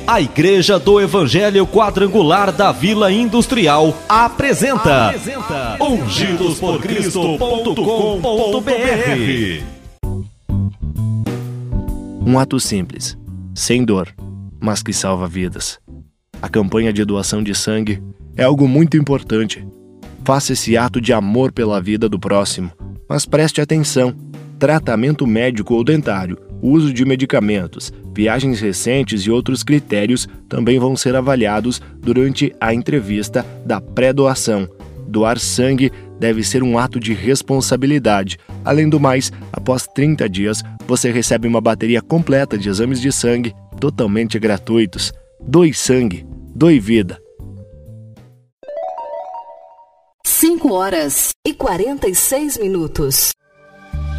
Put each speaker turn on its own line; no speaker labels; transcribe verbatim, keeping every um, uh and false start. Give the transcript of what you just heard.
A Igreja do Evangelho Quadrangular da Vila Industrial apresenta, apresenta ungidos por cristo ponto com ponto b r.
Um ato simples, sem dor, mas que salva vidas. A campanha de doação de sangue é algo muito importante. Faça esse ato de amor pela vida do próximo, mas preste atenção. Tratamento médico ou dentário, uso de medicamentos, viagens recentes e outros critérios também vão ser avaliados durante a entrevista da pré-doação. Doar sangue deve ser um ato de responsabilidade. Além do mais, após trinta dias, você recebe uma bateria completa de exames de sangue totalmente gratuitos. Doe sangue, doe vida.
cinco horas e quarenta e seis minutos.